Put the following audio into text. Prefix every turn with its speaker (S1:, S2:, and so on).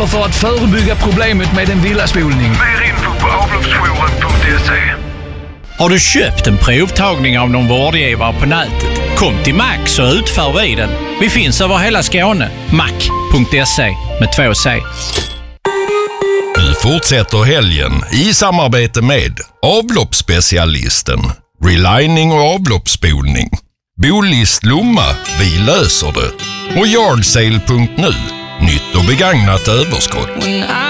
S1: eller för att förebygga problemet med en villaspolning.
S2: Mer info på avloppsjouren.se.
S3: Har du köpt en provtagning av någon vårdgivare på nätet? Kom till Max och utför vi den. Vi finns över hela Skåne. Mac.se med 2 C.
S4: Nu fortsätter helgen i samarbete med avloppsspecialisten, relining och avloppsspolning, Bolist Lomma, vi löser det, och Yardsale.nu, nytt och begagnat överskott.